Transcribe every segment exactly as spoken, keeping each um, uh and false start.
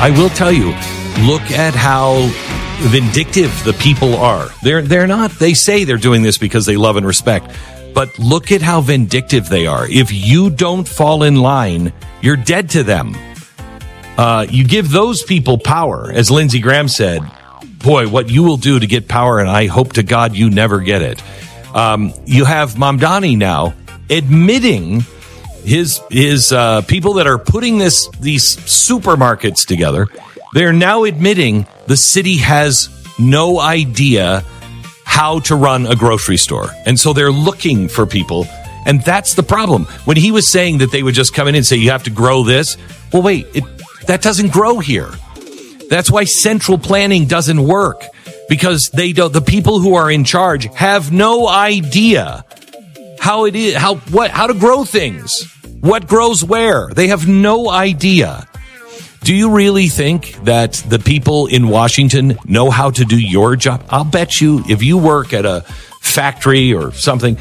I will tell you, look at how vindictive the people are. They're they're not, they say they're doing this because they love and respect, but look at how vindictive they are. If you don't fall in line, you're dead to them. Uh, you give those people power, as Lindsey Graham said, boy, what you will do to get power, and I hope to God you never get it. Um, you have Mamdani now admitting his his uh, people that are putting this these supermarkets together. They're now admitting the city has no idea how to run a grocery store. And so they're looking for people. And that's the problem. When he was saying that they would just come in and say, you have to grow this. Well, wait, it, that doesn't grow here. That's why central planning doesn't work, because they don't, the people who are in charge have no idea how it is, how, what, how to grow things, what grows where. They have no idea. Do you really think that the people in Washington know how to do your job? I'll bet you if you work at a factory or something,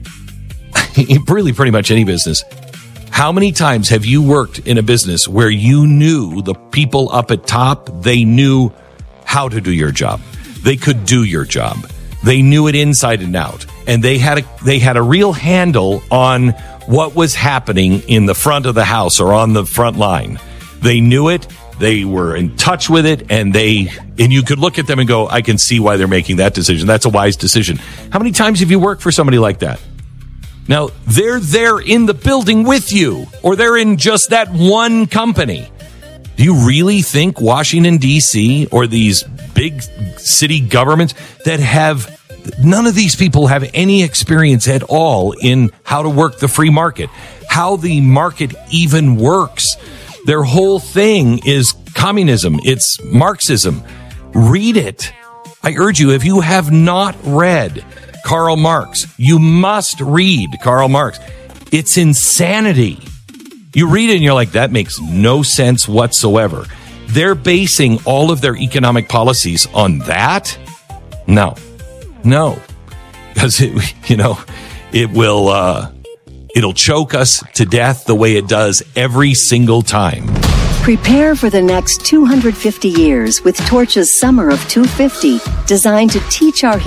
really pretty much any business, how many times have you worked in a business where you knew the people up at top, they knew how to do your job? They could do your job. They knew it inside and out. And they had a, they had a real handle on what was happening in the front of the house or on the front line. They knew it, they were in touch with it, and they and you could look at them and go, I can see why they're making that decision. That's a wise decision. How many times have you worked for somebody like that? Now, they're there in the building with you, or they're in just that one company. Do you really think Washington, D C, or these big city governments that have, none of these people have any experience at all in how to work the free market, how the market even works? Their whole thing is communism. It's Marxism. Read it. I urge you, if you have not read Karl Marx, you must read Karl Marx. It's insanity. You read it and you're like, that makes no sense whatsoever. They're basing all of their economic policies on that? No. No. Because, it, you know, it will... Uh, It'll choke us to death the way it does every single time. Prepare for the next two hundred fifty years with Torch's Summer of two fifty, designed to teach our